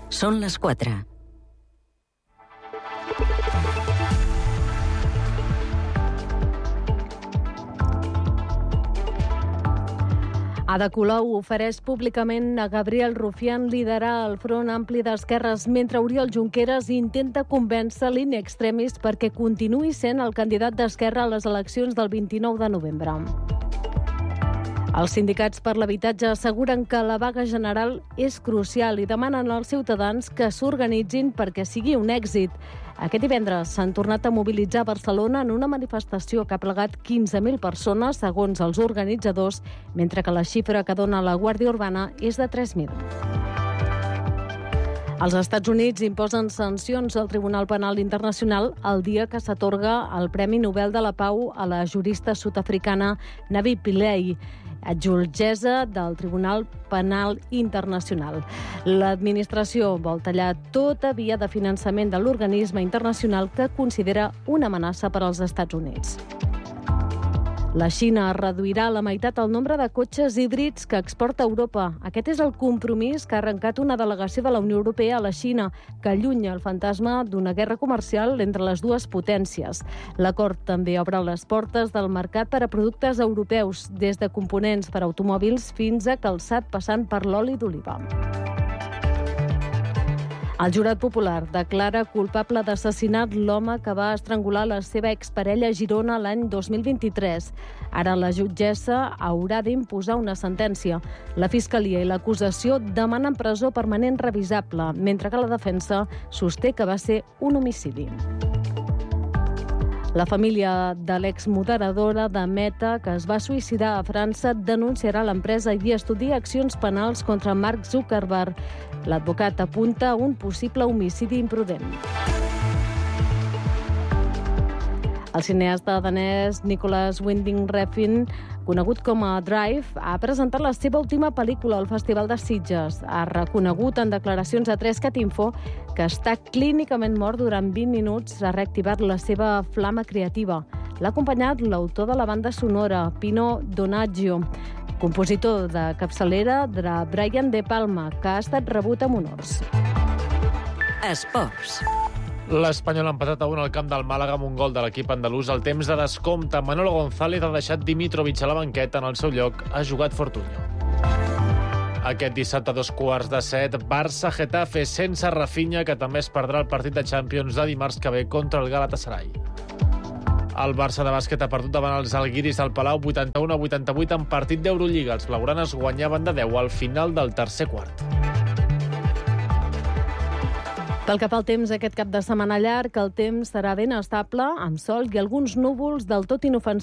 Són les 4. Ada Colau ofereix públicament a Gabriel Rufián liderar el Front Ampli d'Esquerres, mentre Oriol Junqueras intenta convèncer l'in extremis perquè continuï sent el candidat d'Esquerra a les eleccions del 29 de novembre. Els sindicats per l'habitatge asseguren que la vaga general és crucial i demanen als ciutadans que s'organitzin perquè sigui un èxit. Aquest divendres s'han tornat a mobilitzar a Barcelona en una manifestació que ha plegat 15.000 persones, segons els organitzadors, mentre que la xifra que dona la Guàrdia Urbana és de 3.000. Els Estats Units imposen sancions al Tribunal Penal Internacional el dia que s'atorga el Premi Nobel de la Pau a la jurista sud-africana Navi Pillay, jutgessa del Tribunal Penal Internacional. L'administració vol tallar tota via de finançament de l'organisme internacional que considera una amenaça per als Estats Units. La Xina reduirà a la meitat el nombre de cotxes híbrids que exporta a Europa. Aquest és el compromís que ha arrencat una delegació de la Unió Europea a la Xina, que allunya el fantasma d'una guerra comercial entre les dues potències. L'acord també obre les portes del mercat per a productes europeus, des de components per a automòbils fins a calçat passant per l'oli d'oliva. El jurat popular declara culpable d'assassinat l'home que va estrangular la seva exparella a Girona l'any 2023. Ara la jutgessa haurà d'imposar una sentència. La Fiscalia i l'acusació demanen presó permanent revisable, mentre que la defensa sosté que va ser un homicidi. La família de l'exmoderadora de Meta, que es va suïcidar a França, denunciarà l'empresa i estudia accions penals contra Mark Zuckerberg. L'advocat apunta a un possible homicidi imprudent. El cineasta danès Nicolas Winding Refn, conegut com a Drive, ha presentat la seva última pel·lícula al Festival de Sitges. Ha reconegut en declaracions a 3CatInfo que està clínicament mort durant 20 minuts, ha reactivat la seva flama creativa. L'ha acompanyat l'autor de la banda sonora, Pino Donaggio, compositor de capçalera de Brian De Palma, que ha estat rebut amb honors. Esports. L'Espanyol ha empatat a 1 al camp del Màlaga amb un gol de l'equip andalús al temps de descompte. Manolo González ha deixat Dimitrovic a la banqueta. En el seu lloc ha jugat Fortuño. Aquest dissabte a 6:15, Barça-Getafe sense Rafinha, que també es perdrà el partit de Champions de dimarts que ve contra el Galatasaray. El Barça de bàsquet ha perdut davant els alguiris al Palau 81-88 en partit d'Eurolliga. Els blaugranes guanyaven de 10 al final del tercer quart. Pel que fa al temps, aquest cap de setmana llarg, el temps serà ben estable, amb sol i alguns núvols del tot inofensius.